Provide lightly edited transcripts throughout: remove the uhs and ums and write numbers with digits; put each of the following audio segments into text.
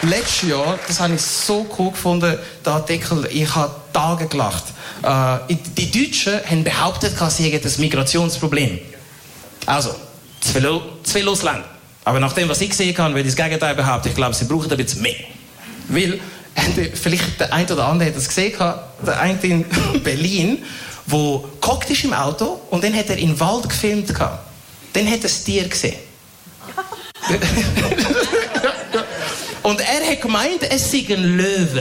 letztes Jahr, das habe ich so cool gefunden, der Artikel, ich habe Tage gelacht. Die Deutschen haben behauptet, sie hätten ein Migrationsproblem. Also, zu viel Ausländer. Aber nach dem, was ich gesehen habe, würde ich das Gegenteil behaupten. Ich glaube, sie brauchen ein bisschen mehr. Weil, vielleicht der eine oder andere hat das gesehen, der eine in Berlin, der gehockt ist im Auto und dann hat er in den Wald gefilmt. Dann hat er das Tier gesehen. Und er hat gemeint, es sei ein Löwe.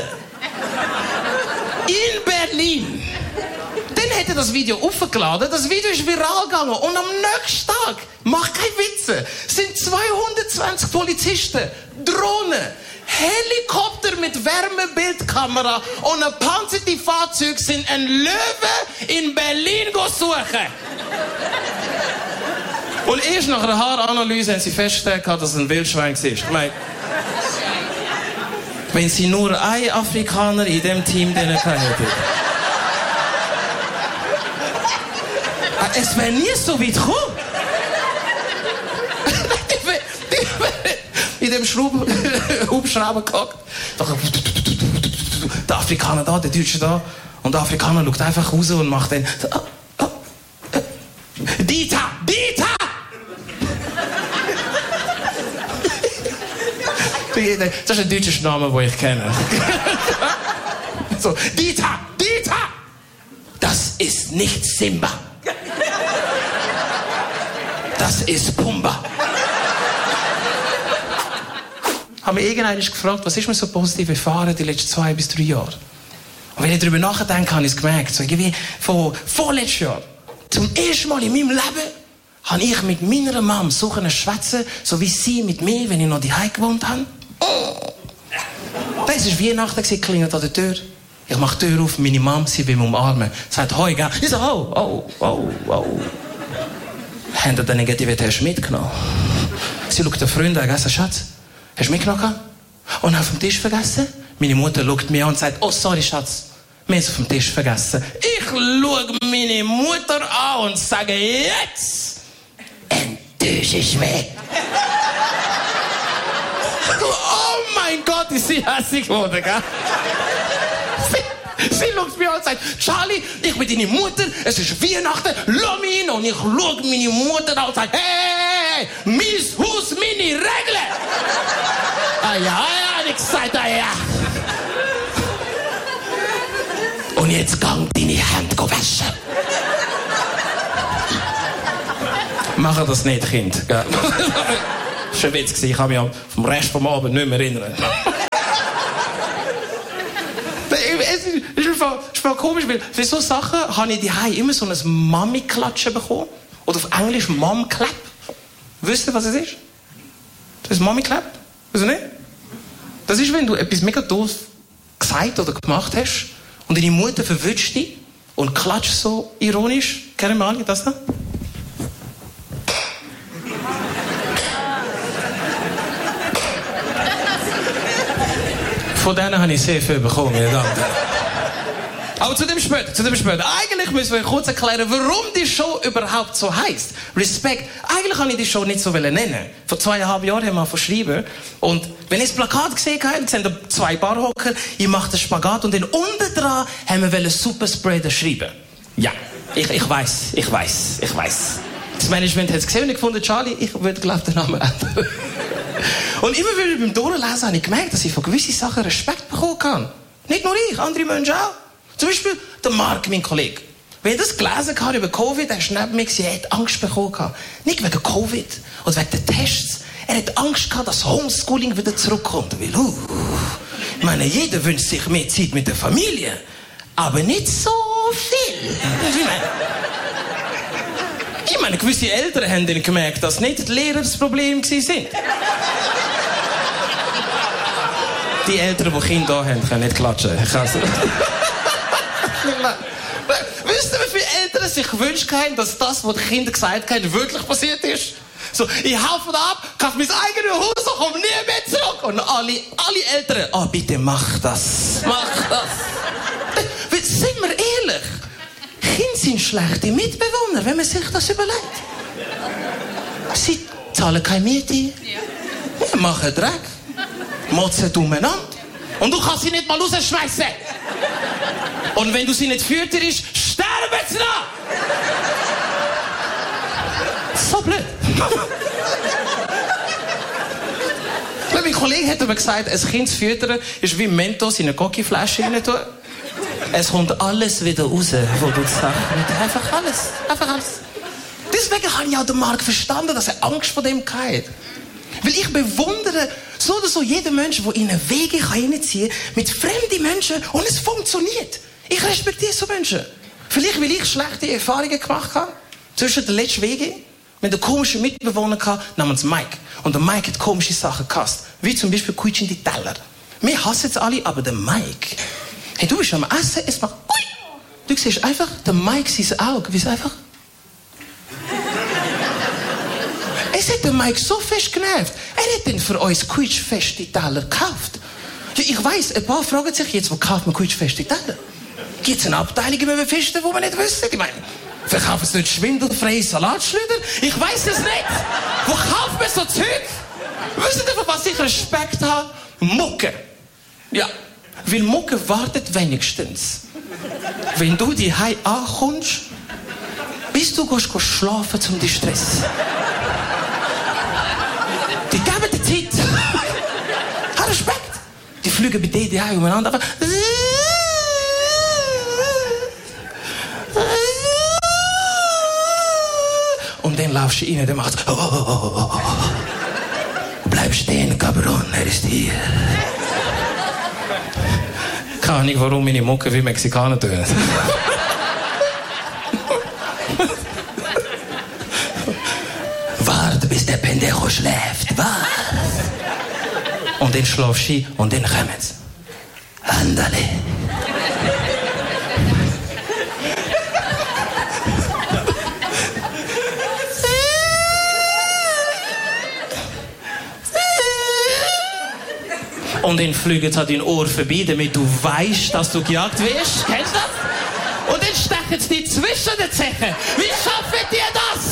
In Berlin. Dann hat er das Video aufgeladen. Das Video ist viral gegangen. Und am nächsten Tag, mach keine Witze, sind 220 Polizisten, Drohnen, Helikopter mit Wärmebildkamera und ein panzerte Fahrzeug sind ein Löwe in Berlin suchen. Und erst nach einer Haaranalyse haben sie festgestellt, dass es ein Wildschwein war. Ich meine, wenn sie nur einen Afrikaner in diesem Team hätten. Es wäre nie so weit gekommen. In dem Hubschrauber gehockt. Der Afrikaner da, der Deutsche da. Und der Afrikaner schaut einfach raus und macht dann... Dieter! Dieter! Das ist ein deutscher Name, den ich kenne. So, Dieter! Dieter! Das ist nicht Simba. Das ist Pumba. Haben wir irgendwann gefragt, was ist mir so positiv erfahren die letzten 2 bis 3 Jahre? Und wenn ich darüber nachdenke, habe ich es gemerkt. So irgendwie von vorletztes Jahr, zum ersten Mal in meinem Leben, habe ich mit meiner Mom so schwätzen, so wie sie mit mir, wenn ich noch daheim gewohnt habe. Das war Weihnachten, klingelt an der Tür. Ich mache die Tür auf, meine Mom, sie will mich umarmen. Sie sagt, hoi, gell? Ich sage, oh. Haben Sie den Negativität mitgenommen? Sie schaut den Freund an und sagt, Schatz, hast du mitgenommen? Und auf dem Tisch vergessen? Meine Mutter schaut mich an und sagt, oh, sorry, Schatz, wir haben es auf dem Tisch vergessen. Ich schaue meine Mutter an und sage, jetzt enttäusche ich mich. Oh mein Gott, ist sie hässlich geworden, gell? Sie schaut mich an und sagt, Charlie, ich bin deine Mutter, es ist Weihnachten, lass mich hin. Und ich schaue meine Mutter an und sage, hey, mein Haus, meine Regeln. Ja, ich gesagt, ja. Und jetzt gang deine Hände waschen. Mach das nicht, Kind. Das war ein Witz, ich kann mich vom Rest vom Abend nicht mehr erinnern. Es ist voll komisch, weil für so Sachen habe ich daheim immer so ein Mami-Klatschen bekommen. Oder auf Englisch Mom-Clap. Wisst ihr, was es ist? Das ist Mami-Clap. Weißt du nicht? Das ist, wenn du etwas mega doof gesagt oder gemacht hast und deine Mutter verwünscht dich und klatscht so ironisch. Kennen wir alle das da? Von denen habe ich sehr viel bekommen, meine Damen und Herren. Aber zu dem später. Eigentlich müssen wir kurz erklären, warum die Show überhaupt so heisst. Respekt. Eigentlich kann ich die Show nicht so nennen. Vor 2,5 Jahren haben wir verschrieben. Und wenn ihr das Plakat gesehen habt, sehen da 2 Barhocker, ich mache den Spagat und dann unten dran haben wir Superspreader schreiben. Ja, ich weiss. Das Management hat es gesehen und ich gefunden, Charlie, ich würde glaube den Namen ändern. Und immer wieder beim Durchlesen habe ich gemerkt, dass ich von gewissen Sachen Respekt bekommen kann. Nicht nur ich, andere Menschen auch. Zum Beispiel der Mark, mein Kollege. Wenn ich das gelesen habe über Covid, er ist neben mir, er hat Angst bekommen. Nicht wegen Covid oder wegen den Tests. Er hat Angst gehabt, dass Homeschooling wieder zurückkommt. Weil, ich meine, jeder wünscht sich mehr Zeit mit der Familie. Aber nicht so viel. Ich meine, gewisse Eltern haben dann gemerkt, dass nicht die Lehrer das Problem waren. Die Eltern, die Kinder da haben, können nicht klatschen. Wisst ihr, wie viele Eltern sich gewünscht haben, dass das, was die Kinder gesagt haben, wirklich passiert ist? So, ich helfe da ab, kaufe mein eigenes Haus und komme nie mehr zurück. Und alle Eltern, bitte mach das. Sind wir ehrlich? Kinder sind schlechte Mitbewohner, wenn man sich das überlegt. Sie zahlen keine Miete. Wir machen Dreck. motzen umeinander. Und du kannst sie nicht mal rausschmeißen. Und wenn du sie nicht fütterst, sterben sie noch. So blöd. Mein Kollege hat mir gesagt, ein Kind zu füttern ist wie Mentos in eine Cocky-Flasche rein tun. Es kommt alles wieder raus, wo du sagst. Einfach alles. Einfach alles. Deswegen habe ich auch den Marc verstanden, dass er Angst vor dem hat. Weil ich bewundere so oder so jeden Menschen, der in eine Wege reinziehen kann, mit fremden Menschen, und es funktioniert. Ich respektiere so Menschen. Vielleicht, weil ich schlechte Erfahrungen gemacht habe. Zwischen den letzten Wege. Mit einem komischen Mitbewohner namens Mike. Und der Mike hat komische Sachen gehasst. Wie zum Beispiel quietschende Teller. Wir hassen es alle, aber der Mike. Hey, du bist am Essen, es macht ui. Du siehst einfach, der Mike sein Auge, wie es einfach. Es hat den Mike so fest genervt. Er hat den für uns quietschfeste Teller gekauft. Ja, ich weiss, ein paar fragen sich jetzt, wo kauft man quietschfeste Teller? Gibt es eine Abteilung im Befesten, wo man nicht wissen? Ich meine, verkaufen sie nicht schwindelfreie Salatschleuder? Ich weiss es nicht. Wo kauft man so Zeug? Wisst ihr, von was ich Respekt habe? Mucke. Ja, weil Mucke wartet wenigstens. Wenn du die Hause ankommst, bis du gehst schlafen zum die Stress. Die geben dir Zeit. Hab Respekt. Die fliegen bei dir die Hause umeinander. Aber und dann laufst du rein, der macht Bleib stehen, Cabron, er ist hier. Keine Ahnung, warum meine Mucke wie Mexikaner tun. Warte, bis der Pendejo schläft. Warte. Und dann schlafst du und dann kommen's. Andale. Und dann fliegen sie an dein Ohr vorbei, damit du weißt, dass du gejagt wirst. Kennst du das? Und dann stechen sie dich zwischen den Zechen. Wie schaffen die das?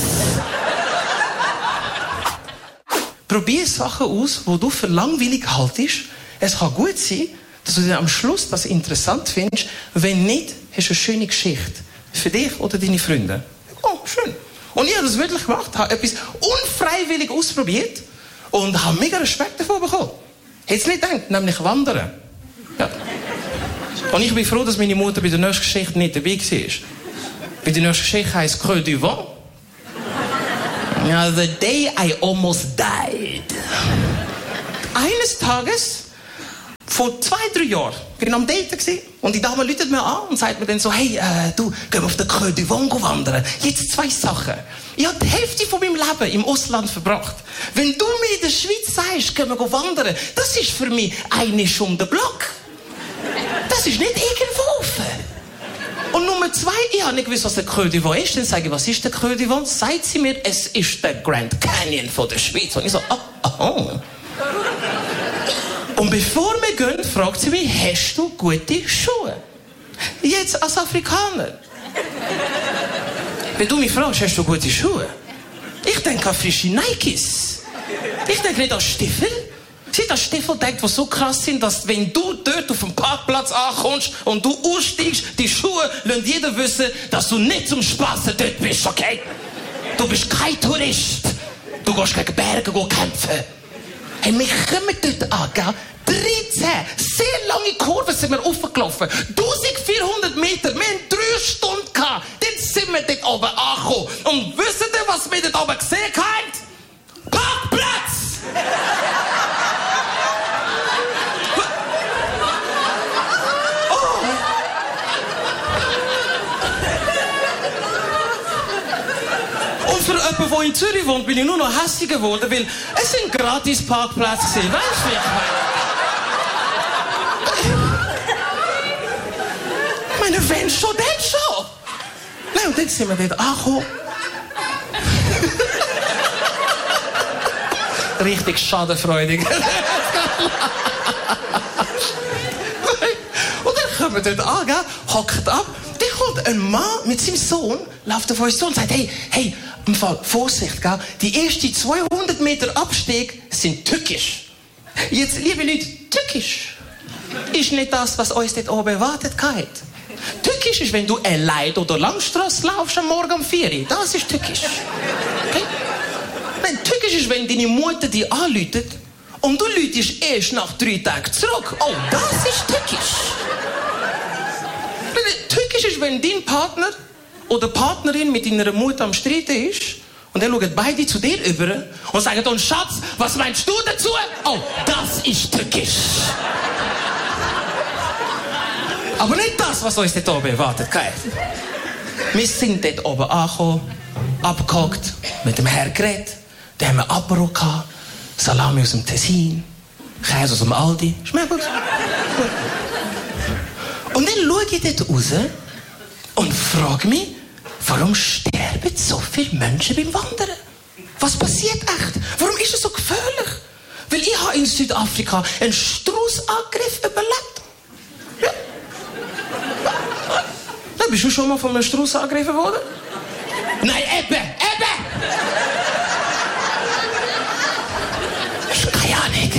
Probier Sachen aus, die du für langweilig haltest. Es kann gut sein, dass du dann am Schluss das interessant findest. Wenn nicht, hast du eine schöne Geschichte. Für dich oder deine Freunde. Oh, schön. Und ich habe das wirklich gemacht. Habe etwas unfreiwillig ausprobiert. Und habe mega Respekt davon bekommen. Hättest du nicht gedacht, nämlich wandern. Ja. Und ich bin froh, dass meine Mutter bei der nächsten Geschichte nicht dabei war. Bei der nächsten Geschichte heisst Creux du Vent. Ja, the day I almost died. Eines Tages, vor 2-3 Jahren, bin ich am Daten und die Dame läutet mir an und sagt mir dann so, hey, du, gehen wir auf den Creux du Vent wandern. Jetzt 2 Sachen. Ich habe die Hälfte von meinem Leben im Ausland verbracht. Wenn du mir in der Schweiz sagst, gehen wir wandern, das ist für mich eine Stunde Block. Das ist nicht irgendwo. Und Nummer 2, ich habe nicht gewusst, was der Creux du Vent ist. Dann sage ich, was ist der Creux du Vent? Sagt sie mir, es ist der Grand Canyon von der Schweiz. Und ich so, oh. Und bevor wir gehen, fragt sie mich, hast du gute Schuhe? Jetzt als Afrikaner. Wenn du mich fragst, hast du gute Schuhe? Ich denke an frische Nikes. Ich denke nicht an Stiefel. Sie an Stiefel denkt, die so krass sind, dass wenn du dort auf dem Parkplatz ankommst und du aussteigst, die Schuhe lassen jeder wissen, dass du nicht zum Spassen dort bist, okay? Du bist kein Tourist. Du gehst gegen Berge kämpfen. Hey, wir kommen dort an, gell? 13 sehr lange Kurven sind wir aufgelaufen. 1400 Meter. Wir haben 3 Stunden gehabt. Dann sind wir dort oben angekommen. Und wisst ihr, was wir dort oben gesehen haben? Parkplatz! Und für jemanden, der in Zürich wohnt, bin ich nur noch hässlich geworden, weil es sind gratis Parkplätze gewesen. Weißt du, wie ich meine, wenn schon, dann schon. Nein, und dann sind wir dort angekommen. Richtig schadenfreudig. Und dann kommen wir dort an, hockt ab. Dann kommt ein Mann mit seinem Sohn, läuft auf uns zu und sagt, hey, im Fall, Vorsicht, gell? Die ersten 200 Meter Abstieg sind tückisch. Jetzt, liebe Leute, tückisch ist nicht das, was uns dort oben erwartet hat. Tückisch ist, wenn du allein oder Langstrasse laufst am Morgen um 4 Uhr. Das ist tückisch. Okay? Nein, tückisch ist, wenn deine Mutter dich anruft und du rufst erst nach 3 Tagen zurück. Oh, das ist tückisch. Tückisch ist, wenn dein Partner oder Partnerin mit deiner Mutter am Streiten ist und dann schauen beide zu dir über und sagen, und Schatz, was meinst du dazu? Oh, das ist tückisch. Aber nicht das, was uns dort oben erwartet hat. Wir sind dort oben angekommen, abgehockt, mit dem Herrn geredet, dann haben wir Apero gehabt, Salami aus dem Tessin, Käse aus dem Aldi. Schmeckt gut. Und dann schaue ich dort raus und frage mich, warum sterben so viele Menschen beim Wandern? Was passiert echt? Warum ist es so gefährlich? Weil ich habe in Südafrika einen Straußangriff überlebt. Ja. Ja, bist du schon mal von einem Strauß angegriffen worden? Nein, eben! Keine Ahnung.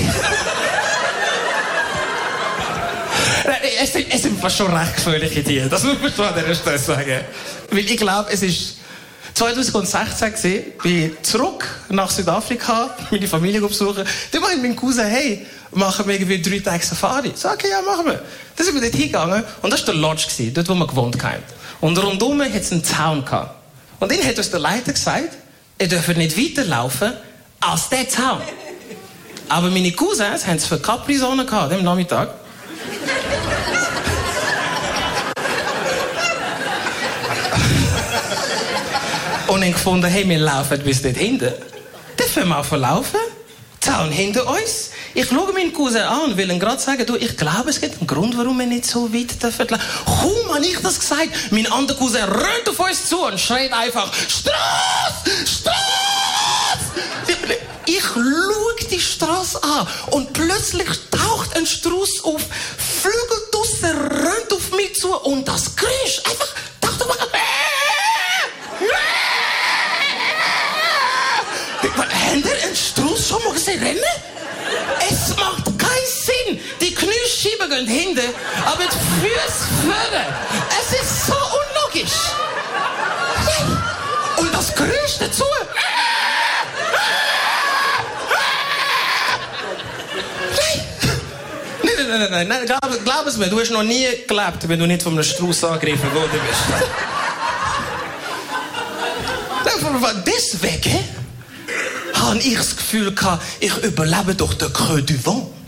Es sind fast schon recht gefährliche Tiere. Das muss man schon an dieser Stelle sagen. Weil ich glaube, es ist 2016 gewesen, bin ich zurück nach Südafrika, meine Familie besuchen. Dann meinte mein Cousin, hey, machen wir irgendwie 3 Tage Safari. Ich sage, okay, ja, machen wir. Dann sind wir dort hingegangen und das war der Lodge, dort wo wir gewohnt haben. Und rundum hat es einen Zaun gehabt. Und dann hat uns der Leiter gesagt, ihr dürft nicht weiterlaufen als der Zaun. Aber meine Cousins haben es für Capri-Sonne gehabt, am Nachmittag. Und dann gefunden, hey, wir laufen bis dort hinten. Dann fangen wir an laufen. Zaun hinter uns. Ich schaue meinen Cousin an und will ihm gerade sagen, du, ich glaube, es gibt einen Grund, warum wir nicht so weit dürfen laufen. Kaum habe ich das gesagt, mein anderer Cousin rennt auf uns zu und schreit einfach, Straße! Straße! Ich schaue die Straße an und plötzlich taucht ein Strauß auf, flügelt draussen, rennt auf mich zu und das Geräusch einfach taucht auf mich. Habt ihr einen Strauß schon mal gesehen rennen? Es macht keinen Sinn. Die Kniescheiben gehen hinten, aber die Füße vorne. Es ist so unlogisch. Und das Geräusch dazu. Nein, glaub es mir, du hast noch nie gelebt, wenn du nicht von einem Strauß angegriffen worden bist. Deswegen habe ich das Gefühl gehabt, ich überlebe doch den Creux du Vent.